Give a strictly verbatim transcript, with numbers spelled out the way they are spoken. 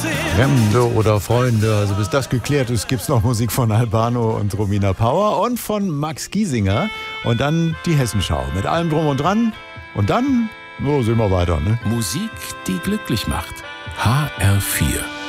Fremde oder Freunde, also bis das geklärt ist, gibt's noch Musik von Albano und Romina Power und von Max Giesinger und dann die Hessenschau mit allem drum und dran und dann, so sehen wir weiter, ne? Musik, die glücklich macht. H R vier